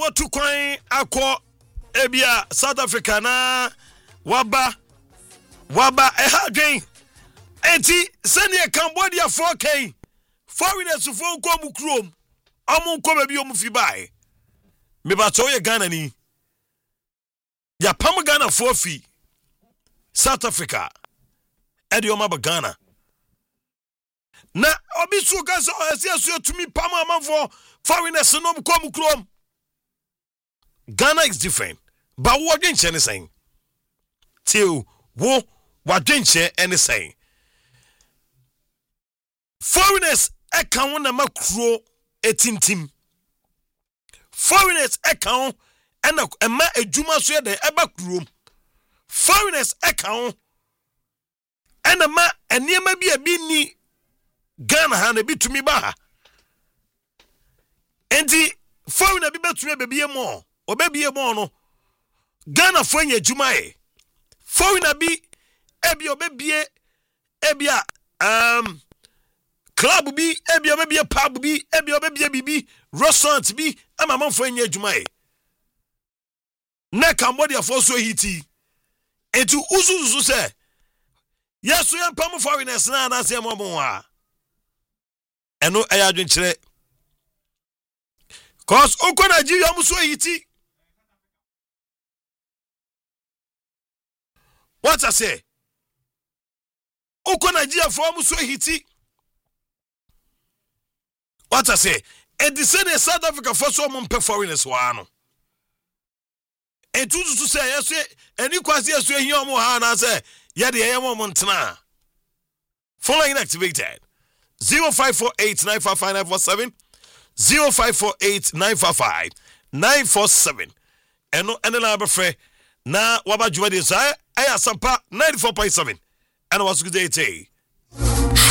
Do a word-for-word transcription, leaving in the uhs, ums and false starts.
what to coin akọ ebia South Africa na waba waba eha dwen enti senior Cambodia four K foreigners fo nko mu krom amu nko ba bi omu fi bai me ba to ye Ghana ni ya pam Ghana four fi South Africa edi o ma ba Ghana na obi su ka so esi asu tumi pam amanfo foreigners no nko mu krom. Ghana is different but what didn't say anything till wo what didn't say anything foreigners account na makro eighteen team foreigners account and a ma ejuma so de eba krom foreigners account and a ma eniema bi abi ni Ghana ha na bi tumi ba ha enti foreigner bi betumi be bie mo obebie mo no Ghana fo anya ejuma e foreigner bi ebi obebie ebia um club bi ebi obebie pub bi ebi obebie bibi restaurant bi ama manfo anya ejuma e na Cambodia fo so hiti etu uzuzu se yeso yan pam foreigners na na se mo mo a eno eya adwen kire cause oko Nigeria mu so hiti. What I say? Oko Nigeria for mu so hiti. What I say? And the same South Africa for so mum foreigners wa no. And to to say yes any kwasi aso ehia mo ha na say ye de ye mo ntena. Phone line activated. zero five four eight nine five five nine four seven zero five four eight nine five five nine four seven. Eno ene na abefre na waba juma de sai aya sampa ninety-four point seven. And what's good day?